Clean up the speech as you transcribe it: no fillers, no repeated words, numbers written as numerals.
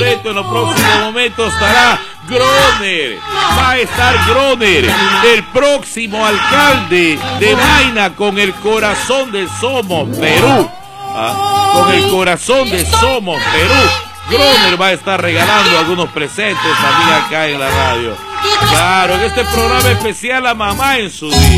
momento, en los próximos momentos estará Groner. Va a estar Groner, el próximo alcalde de Maina, con el corazón de Somos Perú. Con el corazón de Somos Perú. Groner va a estar regalando algunos presentes también acá en la radio. Claro, en este programa especial a mamá en su día.